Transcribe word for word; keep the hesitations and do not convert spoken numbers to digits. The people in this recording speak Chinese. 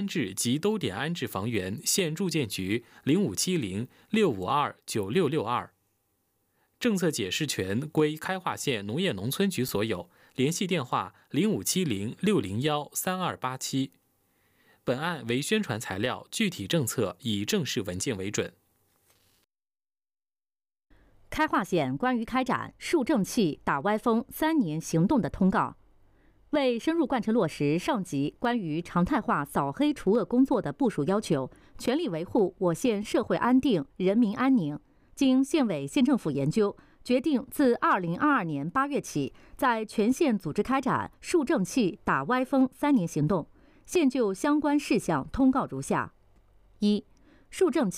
置及兜点安置房源现住建局零五七零六五二九六六二。政策解释权归开化县农业农村局所有，联系电话零五七零六零幺三二八七。本案为宣传材料，具体政策以正式文件为准。 开化县关于开展树正气、打歪风三年行动的通告，为深入贯彻落实上级关于常态化扫黑除恶工作的部署要求，全力维护我县社会安定、人民安宁。经县委县政府研究，决定自二零二二年八月起，在全县组织开展树正气、打歪风三年行动。现就相关事项通告如下：一、树正气。